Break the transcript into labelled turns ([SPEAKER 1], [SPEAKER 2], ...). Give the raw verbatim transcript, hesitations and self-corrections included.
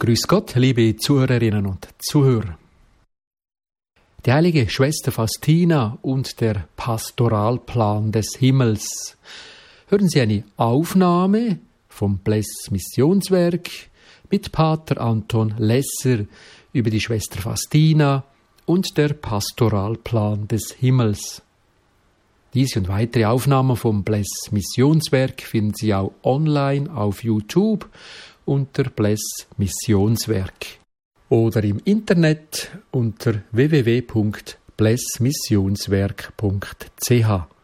[SPEAKER 1] Grüß Gott, liebe Zuhörerinnen und Zuhörer. Die heilige Schwester Faustina und der Pastoralplan des Himmels. Hören Sie eine Aufnahme vom Bless Missionswerk mit Pater Anton Lesser über die Schwester Faustina und der Pastoralplan des Himmels. Diese und weitere Aufnahmen vom Bless Missionswerk finden Sie auch online auf YouTube unter Bless Missionswerk oder im Internet unter w w w punkt bless missionswerk punkt c h.